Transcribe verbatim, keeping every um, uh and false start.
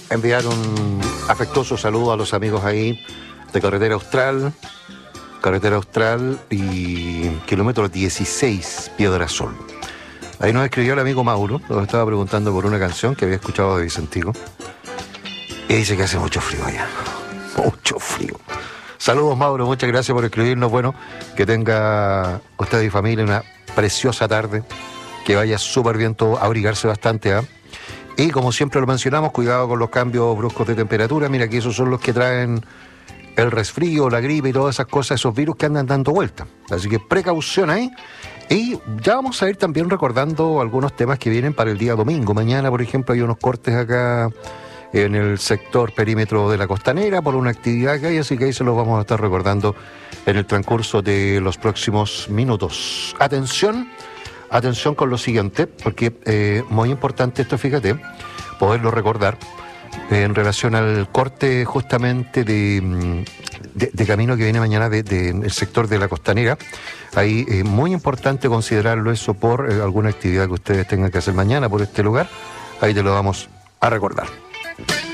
enviar un afectuoso saludo a los amigos ahí de Carretera Austral, Carretera Austral y kilómetro dieciséis, Piedra Sol. Ahí nos escribió el amigo Mauro, nos estaba preguntando por una canción que había escuchado de Vicentico. Y dice que hace mucho frío allá. Mucho frío. Saludos, Mauro, muchas gracias por escribirnos. Bueno, que tenga usted y familia una preciosa tarde. Que vaya súper bien todo, abrigarse bastante, ¿ah? ¿eh? Y como siempre lo mencionamos, cuidado con los cambios bruscos de temperatura. Mira que esos son los que traen el resfrío, la gripe y todas esas cosas, esos virus que andan dando vuelta. Así que precaución ahí. Y ya vamos a ir también recordando algunos temas que vienen para el día domingo. Mañana, por ejemplo, hay unos cortes acá en el sector perímetro de la Costanera por una actividad que hay, así que ahí se los vamos a estar recordando en el transcurso de los próximos minutos. Atención, atención con lo siguiente, porque eh, muy importante esto, fíjate, poderlo recordar eh, en relación al corte justamente de, de, de camino que viene mañana del de, de, sector de la Costanera. Ahí es eh, muy importante considerarlo eso por eh, alguna actividad que ustedes tengan que hacer mañana por este lugar. Ahí te lo vamos a recordar.